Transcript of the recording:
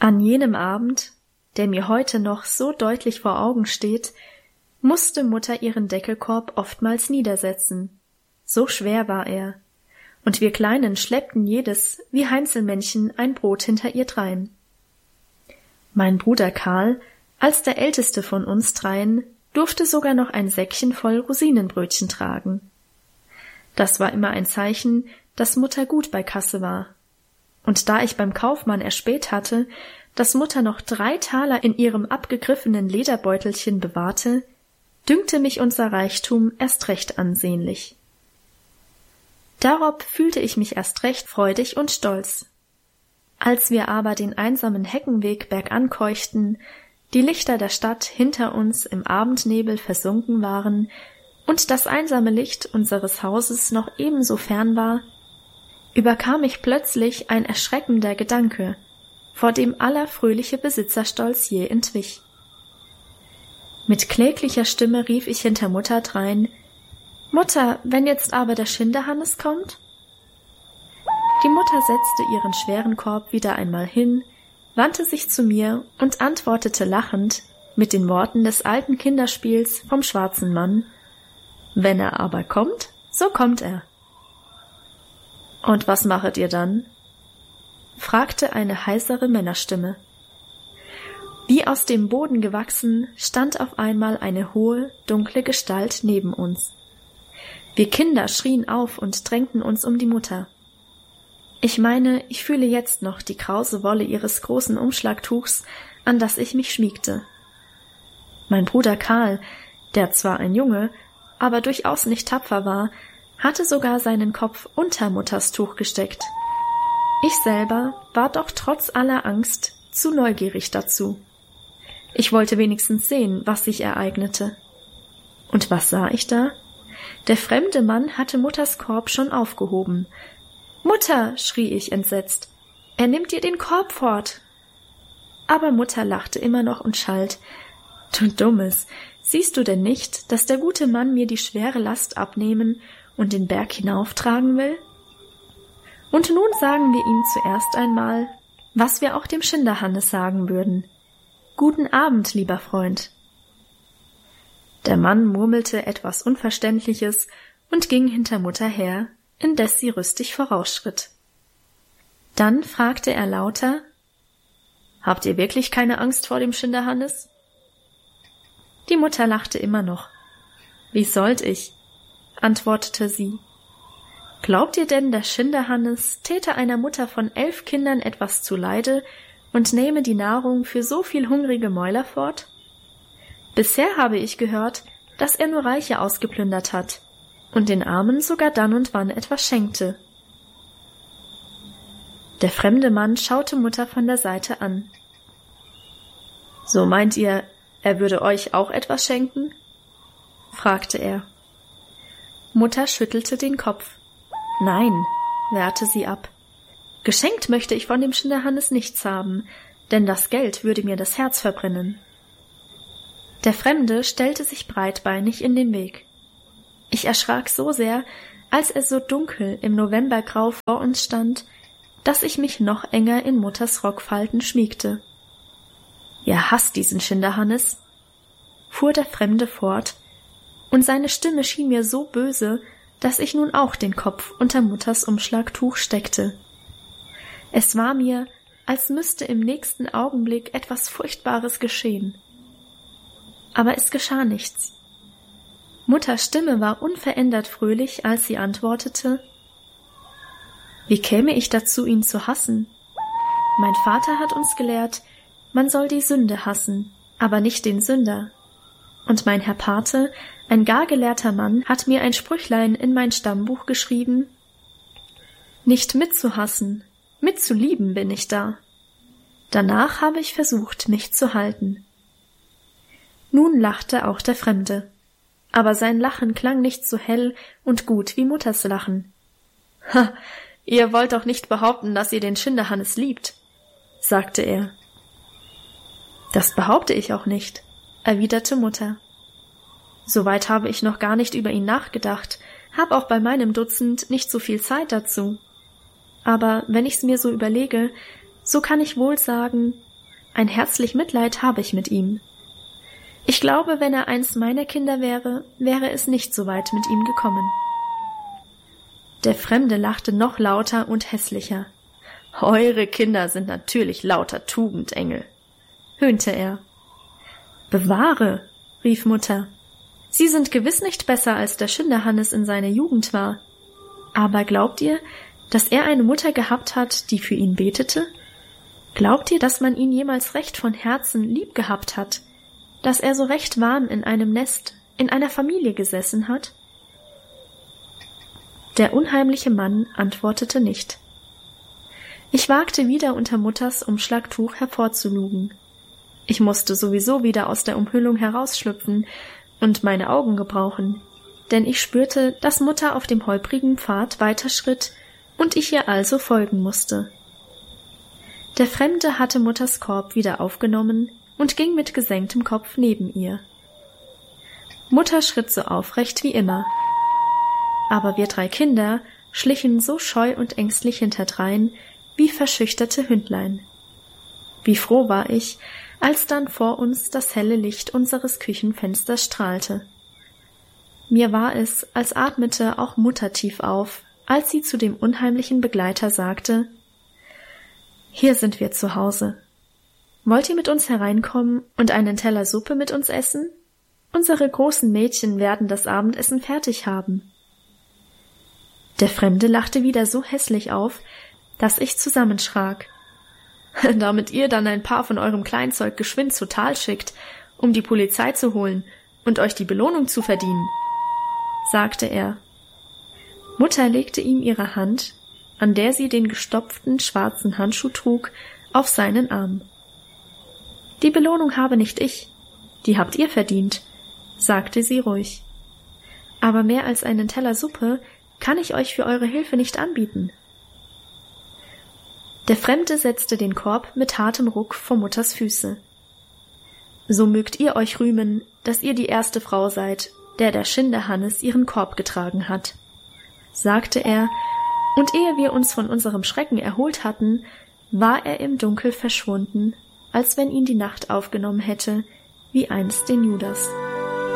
An jenem Abend, der mir heute noch so deutlich vor Augen steht, musste Mutter ihren Deckelkorb oftmals niedersetzen. So schwer war er, und wir Kleinen schleppten jedes wie Heinzelmännchen ein Brot hinter ihr drein. Mein Bruder Karl, als der älteste von uns dreien, durfte sogar noch ein Säckchen voll Rosinenbrötchen tragen. Das war immer ein Zeichen, dass Mutter gut bei Kasse war. Und da ich beim Kaufmann erspäht hatte, dass Mutter noch 3 Taler in ihrem abgegriffenen Lederbeutelchen bewahrte, dünkte mich unser Reichtum erst recht ansehnlich. Darob fühlte ich mich erst recht freudig und stolz. Als wir aber den einsamen Heckenweg bergan keuchten, die Lichter der Stadt hinter uns im Abendnebel versunken waren und das einsame Licht unseres Hauses noch ebenso fern war, überkam mich plötzlich ein erschreckender Gedanke, vor dem aller fröhliche Besitzerstolz je entwich. Mit kläglicher Stimme rief ich hinter Mutter drein: »Mutter, wenn jetzt aber der Schinderhannes kommt?« Die Mutter setzte ihren schweren Korb wieder einmal hin, wandte sich zu mir und antwortete lachend mit den Worten des alten Kinderspiels vom schwarzen Mann: »Wenn er aber kommt, so kommt er.« »Und was machet ihr dann?« fragte eine heisere Männerstimme. Wie aus dem Boden gewachsen, stand auf einmal eine hohe, dunkle Gestalt neben uns. Wir Kinder schrien auf und drängten uns um die Mutter. Ich meine, ich fühle jetzt noch die krause Wolle ihres großen Umschlagtuchs, an das ich mich schmiegte. Mein Bruder Karl, der zwar ein Junge, aber durchaus nicht tapfer war, hatte sogar seinen Kopf unter Mutters Tuch gesteckt. Ich selber war doch trotz aller Angst zu neugierig dazu. Ich wollte wenigstens sehen, was sich ereignete. Und was sah ich da? Der fremde Mann hatte Mutters Korb schon aufgehoben. »Mutter«, schrie ich entsetzt, »er nimmt dir den Korb fort!« Aber Mutter lachte immer noch und schalt: »Du Dummes, siehst du denn nicht, dass der gute Mann mir die schwere Last abnehmen und den Berg hinauftragen will? Und nun sagen wir ihm zuerst einmal, was wir auch dem Schinderhannes sagen würden. Guten Abend, lieber Freund.« Der Mann murmelte etwas Unverständliches und ging hinter Mutter her, indes sie rüstig vorausschritt. Dann fragte er lauter: »Habt ihr wirklich keine Angst vor dem Schinderhannes?« Die Mutter lachte immer noch. »Wie sollt ich?« antwortete sie. »Glaubt ihr denn, der Schinderhannes täte einer Mutter von 11 Kindern etwas zuleide und nehme die Nahrung für so viel hungrige Mäuler fort? Bisher habe ich gehört, dass er nur Reiche ausgeplündert hat und den Armen sogar dann und wann etwas schenkte.« Der fremde Mann schaute Mutter von der Seite an. »So meint ihr, er würde euch auch etwas schenken?« fragte er. Mutter schüttelte den Kopf. »Nein«, wehrte sie ab. »Geschenkt möchte ich von dem Schinderhannes nichts haben, denn das Geld würde mir das Herz verbrennen.« Der Fremde stellte sich breitbeinig in den Weg. Ich erschrak so sehr, als er so dunkel im Novembergrau vor uns stand, dass ich mich noch enger in Mutters Rockfalten schmiegte. »Ihr hasst diesen Schinderhannes«, fuhr der Fremde fort, und seine Stimme schien mir so böse, dass ich nun auch den Kopf unter Mutters Umschlagtuch steckte. Es war mir, als müsste im nächsten Augenblick etwas Furchtbares geschehen. Aber es geschah nichts. Mutters Stimme war unverändert fröhlich, als sie antwortete: »Wie käme ich dazu, ihn zu hassen? Mein Vater hat uns gelehrt, man soll die Sünde hassen, aber nicht den Sünder. Und mein Herr Pate, ein gar gelehrter Mann, hat mir ein Sprüchlein in mein Stammbuch geschrieben: Nicht mitzuhassen, mitzulieben bin ich da. Danach habe ich versucht, mich zu halten.« Nun lachte auch der Fremde, aber sein Lachen klang nicht so hell und gut wie Mutters Lachen. »Ha, ihr wollt doch nicht behaupten, dass ihr den Schinderhannes liebt«, sagte er. »Das behaupte ich auch nicht«, erwiderte Mutter. »Soweit habe ich noch gar nicht über ihn nachgedacht, hab auch bei meinem Dutzend nicht so viel Zeit dazu. Aber wenn ich's mir so überlege, so kann ich wohl sagen, ein herzlich Mitleid habe ich mit ihm. Ich glaube, wenn er eins meiner Kinder wäre, wäre es nicht so weit mit ihm gekommen. Der Fremde lachte noch lauter und hässlicher. »Eure Kinder sind natürlich lauter Tugendengel«, höhnte er. »Bewahre«, rief Mutter. »Sie sind gewiss nicht besser, als der Schinderhannes in seiner Jugend war. Aber glaubt ihr, dass er eine Mutter gehabt hat, die für ihn betete? Glaubt ihr, dass man ihn jemals recht von Herzen lieb gehabt hat, dass er so recht warm in einem Nest, in einer Familie gesessen hat?« Der unheimliche Mann antwortete nicht. Ich wagte wieder unter Mutters Umschlagtuch hervorzulugen. Ich musste sowieso wieder aus der Umhüllung herausschlüpfen und meine Augen gebrauchen, denn ich spürte, dass Mutter auf dem holprigen Pfad weiterschritt und ich ihr also folgen musste. Der Fremde hatte Mutters Korb wieder aufgenommen und ging mit gesenktem Kopf neben ihr. Mutter schritt so aufrecht wie immer. Aber wir 3 Kinder schlichen so scheu und ängstlich hinterdrein wie verschüchterte Hündlein. Wie froh war ich, als dann vor uns das helle Licht unseres Küchenfensters strahlte. Mir war es, als atmete auch Mutter tief auf, als sie zu dem unheimlichen Begleiter sagte: »Hier sind wir zu Hause. Wollt ihr mit uns hereinkommen und einen Teller Suppe mit uns essen? Unsere großen Mädchen werden das Abendessen fertig haben.« Der Fremde lachte wieder so hässlich auf, dass ich zusammenschrak. »Damit ihr dann ein paar von eurem Kleinzeug geschwind zu Tal schickt, um die Polizei zu holen und euch die Belohnung zu verdienen«, sagte er. Mutter legte ihm ihre Hand, an der sie den gestopften schwarzen Handschuh trug, auf seinen Arm. »Die Belohnung habe nicht ich, die habt ihr verdient«, sagte sie ruhig. »Aber mehr als einen Teller Suppe kann ich euch für eure Hilfe nicht anbieten.« Der Fremde setzte den Korb mit hartem Ruck vor Mutters Füße. »So mögt ihr euch rühmen, dass ihr die erste Frau seid, der Schinderhannes ihren Korb getragen hat«, sagte er, und ehe wir uns von unserem Schrecken erholt hatten, war er im Dunkel verschwunden, als wenn ihn die Nacht aufgenommen hätte, wie einst den Judas.